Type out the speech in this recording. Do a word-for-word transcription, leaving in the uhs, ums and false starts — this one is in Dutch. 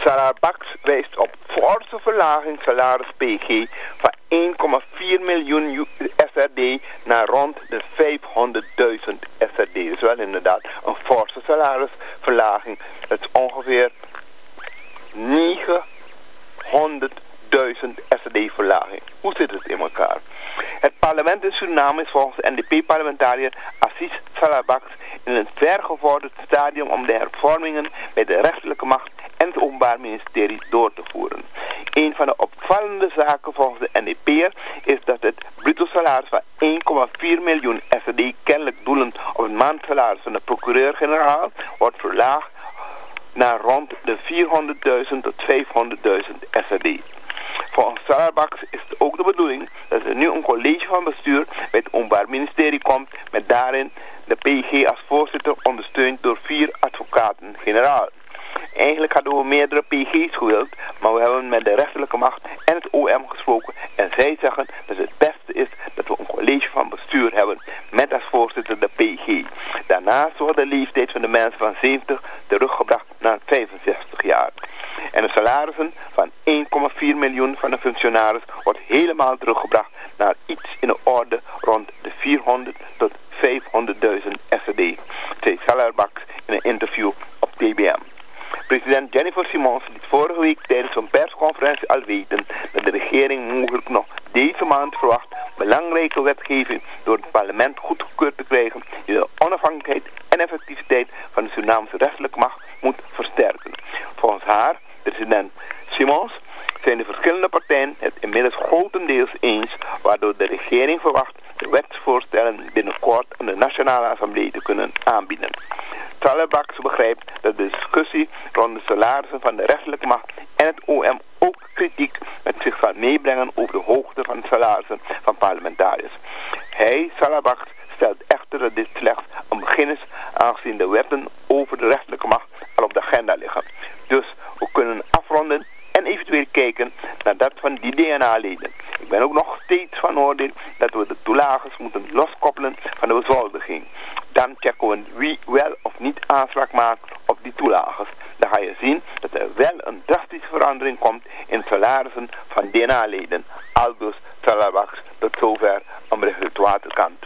Salabax wijst op forse verlaging salaris P G van één komma vier miljoen S R D naar rond de vijfhonderdduizend S R D. Dus wel inderdaad een forse salarisverlaging. Dat is ongeveer negenhonderdduizend S R D verlaging. Hoe zit het in elkaar? Het parlement in Suriname is volgens N D P-parlementariër Assis Salabax in een vergevorderd stadium om de hervormingen bij de rechterlijke macht en het Openbaar Ministerie door te voeren. Een van de opvallende zaken volgens de N D P'er is dat het bruto salaris van één komma vier miljoen S R D kennelijk doelend op het maandsalaris van de procureur-generaal wordt verlaagd naar rond de vierhonderdduizend tot vijfhonderdduizend S R D. Volgens Salabax is het ook de bedoeling dat er nu een college van bestuur bij het Openbaar Ministerie komt met daarin de P G als voorzitter ondersteund door vier advocaten-generaal. Eigenlijk hadden we meerdere P G's gewild, maar we hebben met de rechterlijke macht en het O M gesproken en zij zeggen dat het beste is dat we een college van bestuur hebben met als voorzitter de P G. Daarnaast wordt de leeftijd van de mensen van zeventig teruggebracht naar vijfenzestig jaar. En de salarissen van één komma vier miljoen van de functionaris wordt helemaal teruggebracht naar iets in de orde rond de vierhonderd tot vijfhonderdduizend S R D, zei Salabax in een interview op T B M. President Jennifer Simons liet vorige week tijdens een persconferentie al weten dat de regering mogelijk nog deze maand verwacht belangrijke wetgeving door het parlement goedgekeurd te krijgen die de onafhankelijkheid en effectiviteit van de Surinaamse rechterlijke macht moet versterken. Volgens haar, president Simons, zijn de verschillende partijen het inmiddels grotendeels eens, waardoor de regering verwacht de wetsvoorstellen binnenkort aan de Nationale Assemblée te kunnen aanbieden. Salabax begrijpt dat de discussie rond de salarissen van de rechterlijke macht en het O M ook kritiek met zich zal meebrengen over de hoogte van de salarissen van parlementariërs. Hij, Salabax, stelt echter dat dit slechts een begin is, aangezien de wetten over de rechterlijke macht al op de agenda liggen. Dus we kunnen afronden en eventueel kijken naar dat van die D N A-leden. Ik ben ook nog steeds van oordeel dat we de toelagers moeten loskoppelen van de bezoldiging. Dan checken we wie wel of niet aanspraak maakt op die toelagers. Dan ga je zien dat er wel een drastische verandering komt in de salarissen van D N A-leden. Aldus Salabax, tot zover een bericht uit Waterkant.